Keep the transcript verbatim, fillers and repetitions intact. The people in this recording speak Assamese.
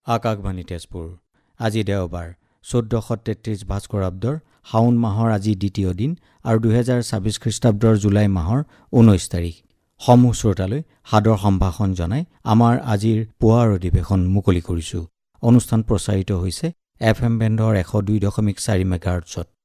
আকাশবাণী তেজপুৰ। আজি দেওবাৰ চৈধ্যশ তেত্ৰিশ ভাস্কৰাব্দৰ শাওণ মাহৰ আজি দ্বিতীয় দিন আৰু দুহেজাৰ ছাব্বিছ খ্ৰীষ্টাব্দৰ জুলাই মাহৰ ঊনৈছ তাৰিখ। সমূহ শ্ৰোতালৈ সাদৰ সম্ভাষণ জনাই আমাৰ আজিৰ পুৱাৰ অধিৱেশন মুকলি কৰিছোঁ। অনুষ্ঠান প্ৰচাৰিত হৈছে এফ এম বেণ্ডৰ এশ দুই দশমিক চাৰি মেগাহাৰ্টছত।